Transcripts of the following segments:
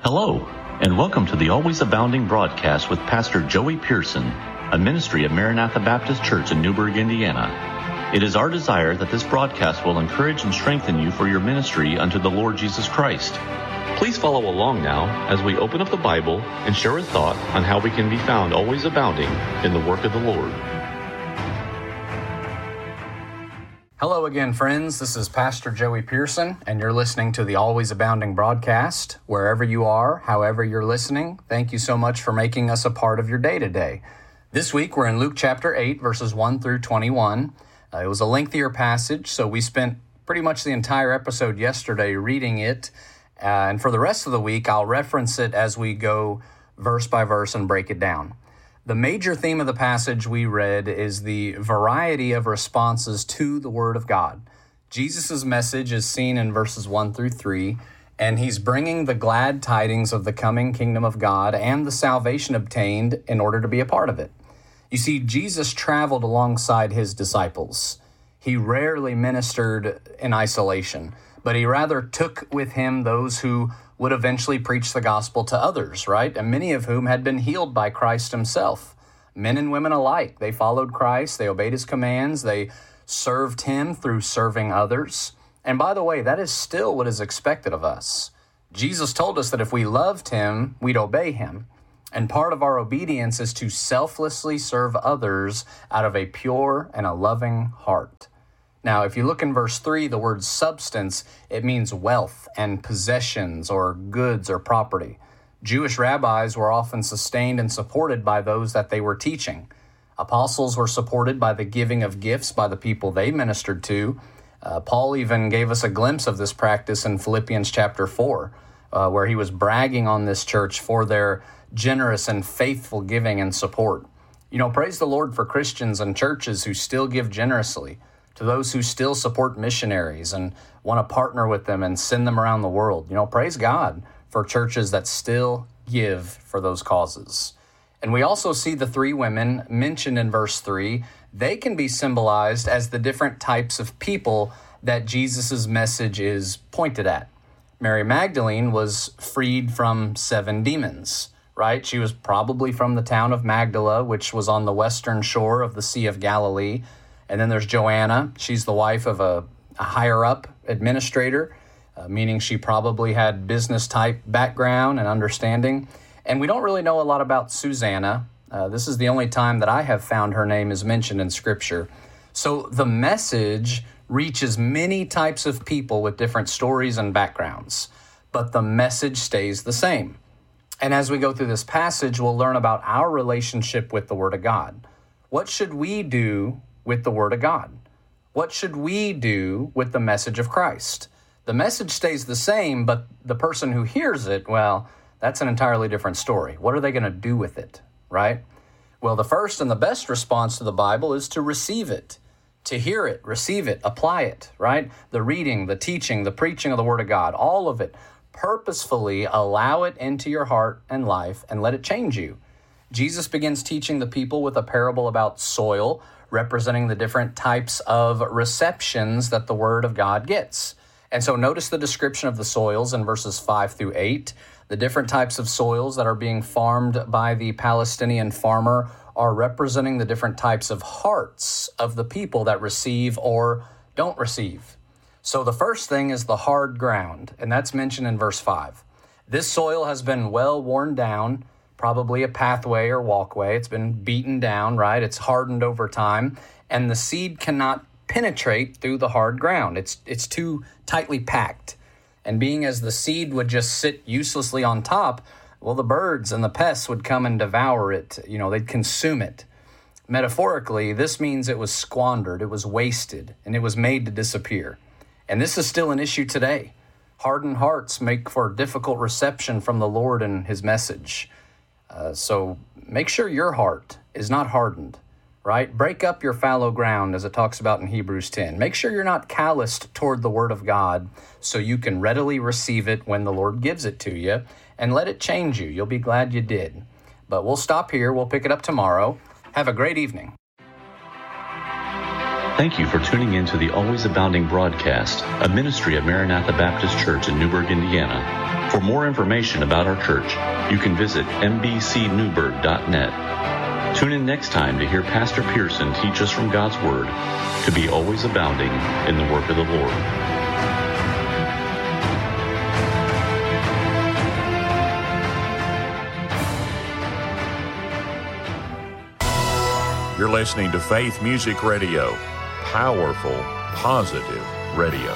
Hello, and welcome to the Always Abounding broadcast with Pastor Joey Pearson, a ministry of Maranatha Baptist Church in Newburgh, Indiana. It is our desire that this broadcast will encourage and strengthen you for your ministry unto the Lord Jesus Christ. Please follow along now as we open up the Bible and share a thought on how we can be found always abounding in the work of the Lord. Hello again, friends. This is Pastor Joey Pearson, and you're listening to the Always Abounding broadcast. Wherever you are, however you're listening, thank you so much for making us a part of your day today. This week, we're in Luke chapter 8, verses 1 through 21. It was a lengthier passage, so we spent pretty much the entire episode yesterday reading it. And for the rest of the week, I'll reference it as we go verse by verse and break it down. The major theme of the passage we read is the variety of responses to the Word of God. Jesus' message is seen in verses 1 through 3, and he's bringing the glad tidings of the coming kingdom of God and the salvation obtained in order to be a part of it. You see, Jesus traveled alongside his disciples. He rarely ministered in isolation, but he rather took with him those who would eventually preach the gospel to others, right? And many of whom had been healed by Christ himself. Men and women alike, they followed Christ, they obeyed his commands, they served him through serving others. And by the way, that is still what is expected of us. Jesus told us that if we loved him, we'd obey him. And part of our obedience is to selflessly serve others out of a pure and a loving heart. Now, if you look in verse 3, the word substance, it means wealth and possessions or goods or property. Jewish rabbis were often sustained and supported by those that they were teaching. Apostles were supported by the giving of gifts by the people they ministered to. Paul even gave us a glimpse of this practice in Philippians chapter 4, where he was bragging on this church for their generous and faithful giving and support. You know, praise the Lord for Christians and churches who still give generously, to those who still support missionaries and want to partner with them and send them around the world. You know, praise God for churches that still give for those causes. And we also see the three women mentioned in verse 3. They can be symbolized as the different types of people that Jesus' message is pointed at. Mary Magdalene was freed from 7 demons, right? She was probably from the town of Magdala, which was on the western shore of the Sea of Galilee. And then there's Joanna. She's the wife of a higher-up administrator, meaning she probably had business-type background and understanding. And we don't really know a lot about Susanna. This is the only time that I have found her name is mentioned in Scripture. So the message reaches many types of people with different stories and backgrounds, but the message stays the same. And as we go through this passage, we'll learn about our relationship with the Word of God. What should we do with the Word of God? What should we do with the message of Christ? The message stays the same, but the person who hears it, well, that's an entirely different story. What are they going to do with it, right? Well, the first and the best response to the Bible is to receive it, to hear it, receive it, apply it, right? The reading, the teaching, the preaching of the Word of God, all of it, purposefully allow it into your heart and life and let it change you. Jesus begins teaching the people with a parable about soil, representing the different types of receptions that the Word of God gets. And so notice the description of the soils in verses 5 through 8. The different types of soils that are being farmed by the Palestinian farmer are representing the different types of hearts of the people that receive or don't receive. So the first thing is the hard ground, and that's mentioned in verse 5. This soil has been well worn down, probably a pathway or walkway. It's been beaten down, right? It's hardened over time, and the seed cannot penetrate through the hard ground. It's too tightly packed. And being as the seed would just sit uselessly on top, well, the birds and the pests would come and devour it. You know, they'd consume it. Metaphorically, this means it was squandered, it was wasted, and it was made to disappear. And this is still an issue today. Hardened hearts make for difficult reception from the Lord and his message. So make sure your heart is not hardened, right? Break up your fallow ground, as it talks about in Hebrews 10. Make sure you're not calloused toward the Word of God so you can readily receive it when the Lord gives it to you, and let it change you. You'll be glad you did. But we'll stop here. We'll pick it up tomorrow. Have a great evening. Thank you for tuning in to the Always Abounding broadcast, a ministry of Maranatha Baptist Church in Newburgh, Indiana. For more information about our church, you can visit mbcnewburgh.net. Tune in next time to hear Pastor Pearson teach us from God's Word to be always abounding in the work of the Lord. You're listening to Faith Music Radio, powerful, positive radio.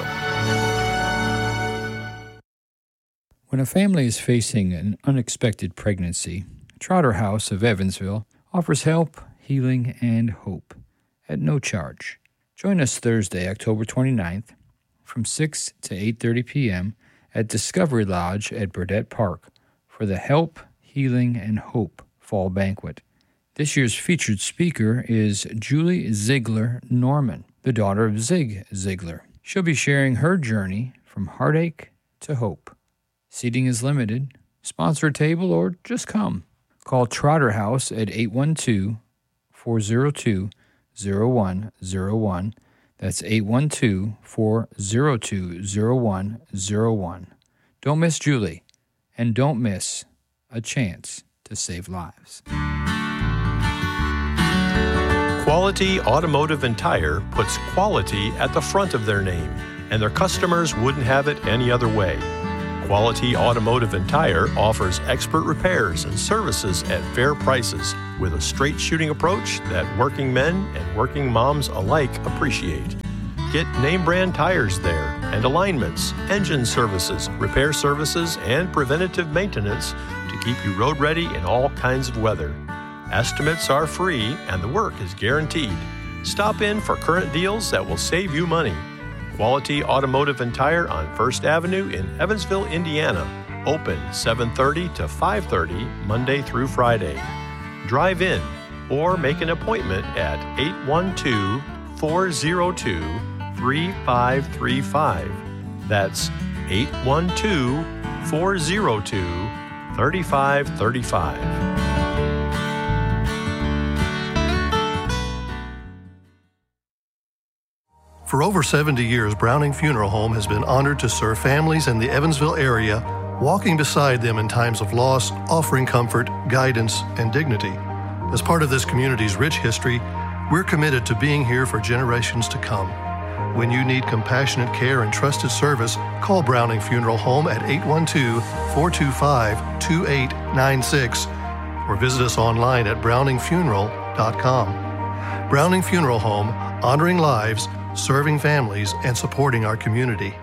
When a family is facing an unexpected pregnancy, Trotter House of Evansville offers help, healing, and hope at no charge. Join us Thursday, October 29th from 6 to 8:30 p.m. at Discovery Lodge at Burdett Park for the Help, Healing, and Hope Fall Banquet. This year's featured speaker is Julie Ziegler Norman, the daughter of Zig Ziglar. She'll be sharing her journey from heartache to hope. Seating is limited. Sponsor a table or just come. Call Trotter House at 812-402-0101. That's 812-402-0101. Don't miss Julie, and don't miss a chance to save lives. Quality Automotive and Tire puts quality at the front of their name, and their customers wouldn't have it any other way. Quality Automotive and Tire offers expert repairs and services at fair prices with a straight shooting approach that working men and working moms alike appreciate. Get name brand tires there and alignments, engine services, repair services, and preventative maintenance to keep you road ready in all kinds of weather. Estimates are free and the work is guaranteed. Stop in for current deals that will save you money. Quality Automotive and Tire on 1st Avenue in Evansville, Indiana. Open 7:30 to 5:30 Monday through Friday. Drive in or make an appointment at 812-402-3535. That's 812-402-3535. For over 70 years, Browning Funeral Home has been honored to serve families in the Evansville area, walking beside them in times of loss, offering comfort, guidance, and dignity. As part of this community's rich history, we're committed to being here for generations to come. When you need compassionate care and trusted service, call Browning Funeral Home at 812-425-2896 or visit us online at browningfuneral.com. Browning Funeral Home, honoring lives, serving families, and supporting our community.